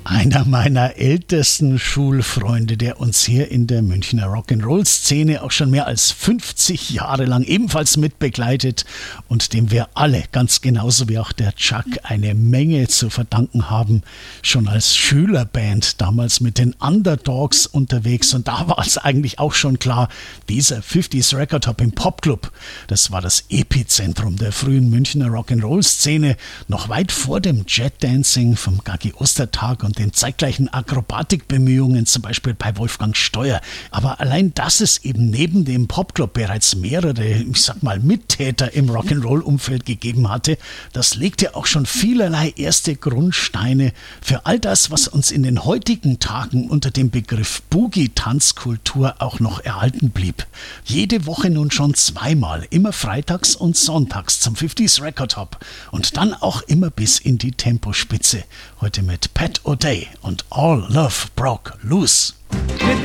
Einer meiner ältesten Schulfreunde, der uns hier in der Münchner Rock'n'Roll-Szene auch schon mehr als 50 Jahre lang ebenfalls mitbegleitet und dem wir alle, ganz genauso wie auch der Chuck, eine Menge zu verdanken haben. Schon als Schülerband, damals mit den Underdogs unterwegs, und da war es eigentlich auch schon klar, dieser 50s Record Hop im Popclub, das war das Epizentrum der frühen Münchner Rock'n'Roll-Szene, noch weit vor dem Jet-Dancing vom Gaggi Ostertag und den zeitgleichen Akrobatikbemühungen, zum Beispiel bei Wolfgang Steuer. Aber allein, dass es eben neben dem Popclub bereits mehrere, ich sag mal, Mittäter im Rock'n'Roll-Umfeld gegeben hatte, das legte auch schon vielerlei erste Grundsteine für all das, was uns in den heutigen Tagen unter dem Begriff Boogie-Tanzkultur auch noch erhalten blieb. Jede Woche nun schon zweimal, immer freitags und sonntags zum 50s Record Hop und dann auch immer bis in die Tempospitze. Heute mit Pat O'Day und All Love Broke Loose.